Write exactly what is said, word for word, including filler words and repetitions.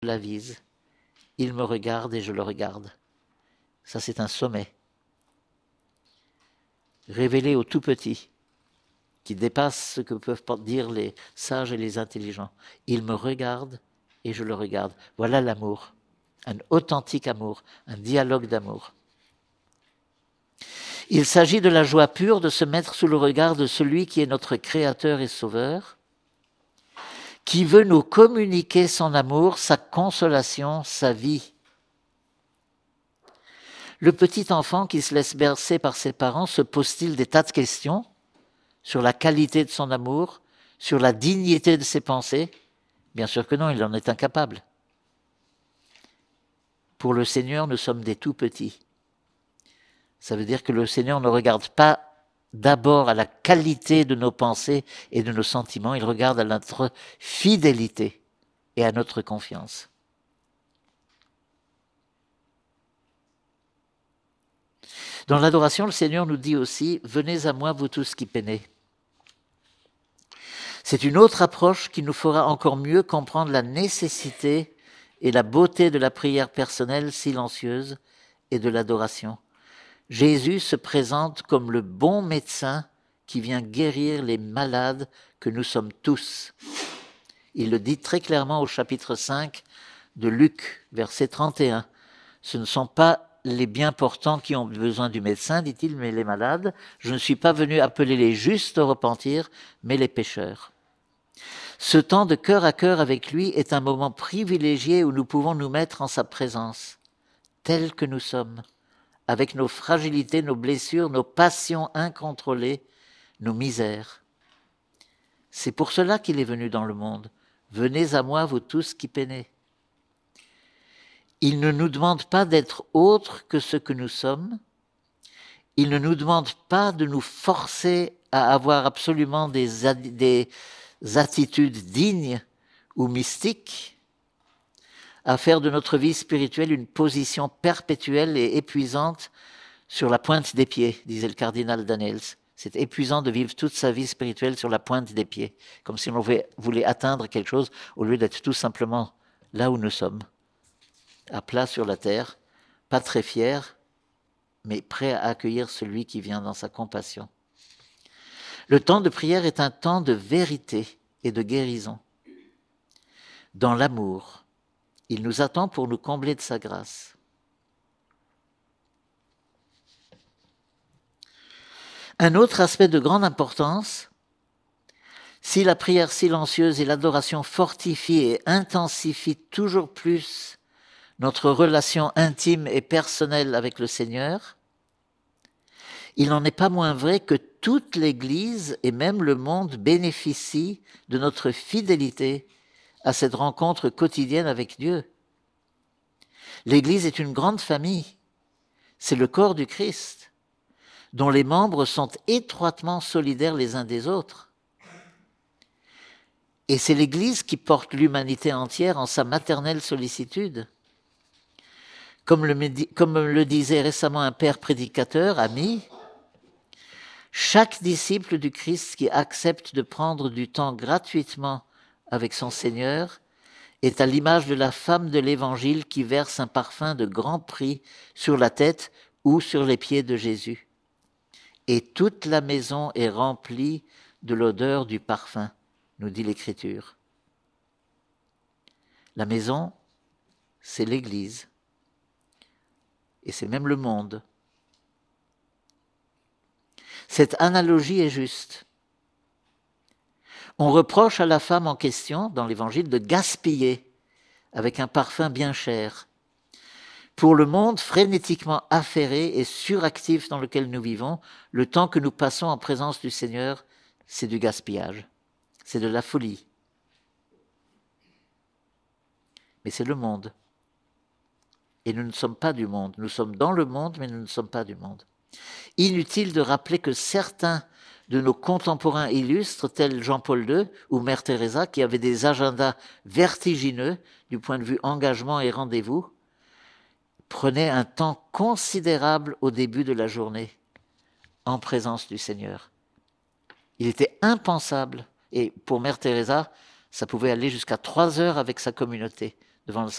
l'avise. Il me regarde et je le regarde. Ça, c'est un sommet. Révélé au tout petit, qui dépasse ce que peuvent dire les sages et les intelligents. Il me regarde et je le regarde. Voilà l'amour, un authentique amour, un dialogue d'amour. Il s'agit de la joie pure de se mettre sous le regard de celui qui est notre Créateur et Sauveur, qui veut nous communiquer son amour, sa consolation, sa vie. Le petit enfant qui se laisse bercer par ses parents se pose-t-il des tas de questions sur la qualité de son amour, sur la dignité de ses pensées? Bien sûr que non, il en est incapable. Pour le Seigneur, nous sommes des tout petits. Ça veut dire que le Seigneur ne regarde pas d'abord à la qualité de nos pensées et de nos sentiments, il regarde à notre fidélité et à notre confiance. Dans l'adoration, le Seigneur nous dit aussi « Venez à moi, vous tous qui peinez ». C'est une autre approche qui nous fera encore mieux comprendre la nécessité et la beauté de la prière personnelle silencieuse et de l'adoration. Jésus se présente comme le bon médecin qui vient guérir les malades que nous sommes tous. Il le dit très clairement au chapitre cinq de Luc, verset trente et un. Ce ne sont pas les bien portants qui ont besoin du médecin, dit-il, mais les malades. Je ne suis pas venu appeler les justes au repentir, mais les pécheurs. Ce temps de cœur à cœur avec lui est un moment privilégié où nous pouvons nous mettre en sa présence, tels que nous sommes, avec nos fragilités, nos blessures, nos passions incontrôlées, nos misères. C'est pour cela qu'il est venu dans le monde. Venez à moi, vous tous qui peinez. Il ne nous demande pas d'être autres que ce que nous sommes. Il ne nous demande pas de nous forcer à avoir absolument des, ad- des attitudes dignes ou mystiques, à faire de notre vie spirituelle une position perpétuelle et épuisante sur la pointe des pieds, disait le cardinal Danels. C'est épuisant de vivre toute sa vie spirituelle sur la pointe des pieds, comme si on voulait atteindre quelque chose au lieu d'être tout simplement là où nous sommes, à plat sur la terre, pas très fier, mais prêt à accueillir celui qui vient dans sa compassion. Le temps de prière est un temps de vérité et de guérison. Dans l'amour, il nous attend pour nous combler de sa grâce. Un autre aspect de grande importance, si la prière silencieuse et l'adoration fortifient et intensifient toujours plus notre relation intime et personnelle avec le Seigneur, il n'en est pas moins vrai que toute l'Église et même le monde bénéficient de notre fidélité à cette rencontre quotidienne avec Dieu. L'Église est une grande famille, c'est le corps du Christ, dont les membres sont étroitement solidaires les uns des autres. Et c'est l'Église qui porte l'humanité entière en sa maternelle sollicitude. Comme le, comme le disait récemment un père prédicateur, ami, chaque disciple du Christ qui accepte de prendre du temps gratuitement avec son Seigneur est à l'image de la femme de l'Évangile qui verse un parfum de grand prix sur la tête ou sur les pieds de Jésus. Et toute la maison est remplie de l'odeur du parfum, nous dit l'Écriture. La maison, c'est l'Église. Et c'est même le monde. Cette analogie est juste. On reproche à la femme en question, dans l'Évangile, de gaspiller avec un parfum bien cher. Pour le monde frénétiquement affairé et suractif dans lequel nous vivons, le temps que nous passons en présence du Seigneur, c'est du gaspillage, c'est de la folie. Mais c'est le monde. Et nous ne sommes pas du monde. Nous sommes dans le monde, mais nous ne sommes pas du monde. Inutile de rappeler que certains de nos contemporains illustres, tels Jean-Paul deux ou Mère Teresa, qui avaient des agendas vertigineux du point de vue engagement et rendez-vous, prenaient un temps considérable au début de la journée en présence du Seigneur. Il était impensable, et pour Mère Teresa, ça pouvait aller jusqu'à trois heures avec sa communauté, devant le